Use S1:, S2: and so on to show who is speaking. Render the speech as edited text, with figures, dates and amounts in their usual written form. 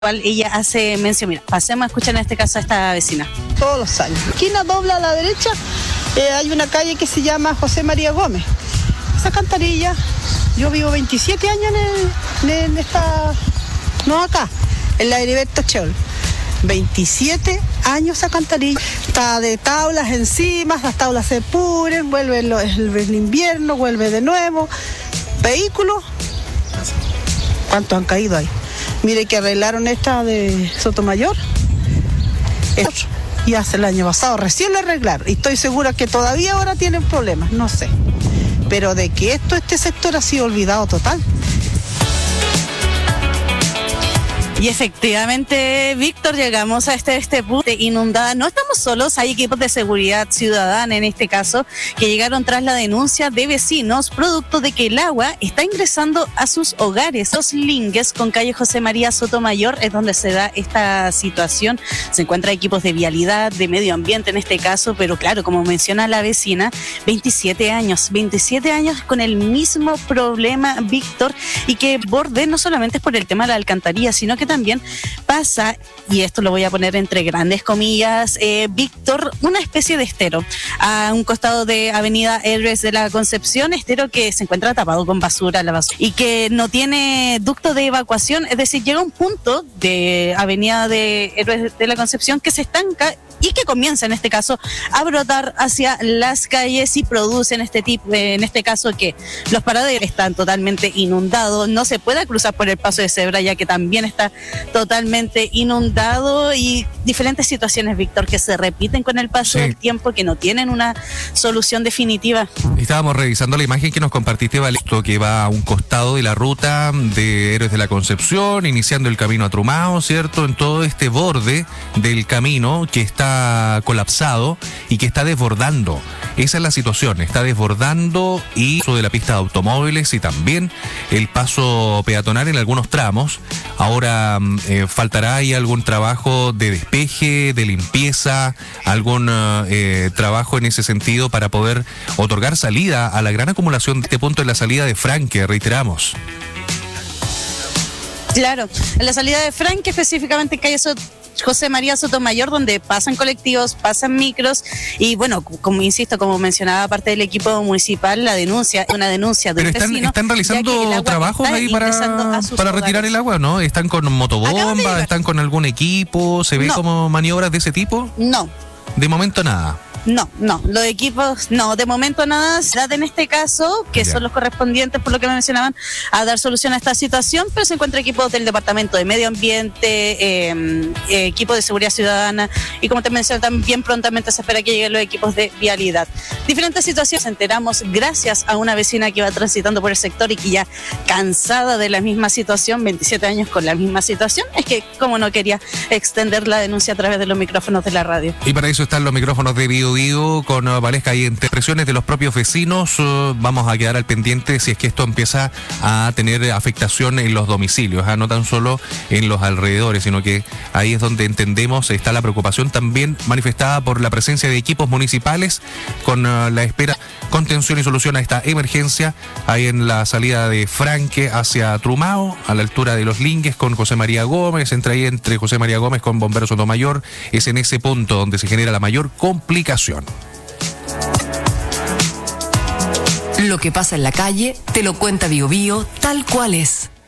S1: cual ella hace mención. Mira, pasemos a escuchar en este caso a esta vecina.
S2: Todos los años. Esquina dobla a la derecha, hay una calle que se llama José María Gómez. Esa alcantarilla, yo vivo 27 años en esta, no acá, en la Heriberto Cheol. 27 años esa alcantarilla, está de tablas encima, las tablas se pudren, vuelve el invierno, vuelve de nuevo. Vehículos, ¿cuántos han caído ahí? Mire que arreglaron esta de Sotomayor, y hace el año pasado recién lo arreglaron, y estoy segura que todavía ahora tienen problemas, no sé, pero de que este sector ha sido olvidado total.
S1: Y efectivamente, Víctor, llegamos a este punto inundada. No estamos solos, hay equipos de seguridad ciudadana en este caso que llegaron tras la denuncia de vecinos producto de que el agua está ingresando a sus hogares. Los linges con calle José María Sotomayor es donde se da esta situación. Se encuentran equipos de vialidad, de medio ambiente en este caso, pero claro, como menciona la vecina, 27 años con el mismo problema, Víctor, y que borde no solamente es por el tema de la alcantarilla, sino que también pasa, y esto lo voy a poner entre grandes comillas, Víctor, una especie de estero a un costado de Avenida Héroes de la Concepción, estero que se encuentra tapado con basura, y que no tiene ducto de evacuación, es decir, llega un punto de Avenida de Héroes de la Concepción que se estanca y que comienza en este caso a brotar hacia las calles y produce en este caso que los paraderos están totalmente inundados, no se puede cruzar por el paso de cebra ya que también está totalmente inundado, y diferentes situaciones, Víctor, que se repiten con el paso del tiempo, que no tienen una solución definitiva.
S3: Estábamos revisando la imagen que nos compartiste, Valesto, que va a un costado de la ruta de Héroes de la Concepción, iniciando el camino a Trumao, ¿cierto? En todo este borde del camino que está colapsado y que está desbordando. Esa es la situación, está desbordando, y uso de la pista de automóviles y también el paso peatonal en algunos tramos. Ahora faltará ahí algún trabajo de despeje, de limpieza, algún trabajo en ese sentido para poder otorgar salida a la gran acumulación de este punto en la salida de Franque, reiteramos.
S1: Claro, en la salida de Franque, específicamente en calle José María Sotomayor, donde pasan colectivos, pasan micros, y bueno, como insisto, como mencionaba parte del equipo municipal, una denuncia de un vecino.
S3: ¿Están realizando trabajos ahí para retirar el agua, no? ¿Están con motobomba? ¿Están con algún equipo? ¿Se ve como maniobras de ese tipo?
S1: No.
S3: De momento nada.
S1: No, los equipos, no, de momento nada, se da en este caso, que son los correspondientes, por lo que me mencionaban, a dar solución a esta situación, pero se encuentra equipos del Departamento de Medio Ambiente, equipo de Seguridad Ciudadana, y como te mencioné, también prontamente se espera que lleguen los equipos de vialidad. Diferentes situaciones enteramos gracias a una vecina que iba transitando por el sector y que ya cansada de la misma situación, 27 años con la misma situación, es que como no quería extender la denuncia a través de los micrófonos de la radio.
S3: Y para eso están los micrófonos de Bio con Valesca y entre presiones de los propios vecinos. Vamos a quedar al pendiente si es que esto empieza a tener afectación en los domicilios, no tan solo en los alrededores, sino que ahí es donde entendemos está la preocupación también manifestada por la presencia de equipos municipales con la espera, contención y solución a esta emergencia ahí en la salida de Franque hacia Trumao, a la altura de los linges con José María Gómez, entre José María Gómez con Bombero Sotomayor. Es en ese punto donde se genera la mayor complicación.
S4: Lo que pasa en la calle te lo cuenta Bio Bio tal cual es.